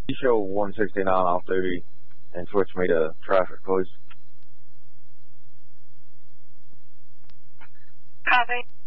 You show 169 off duty and switch me to traffic, please. Copy.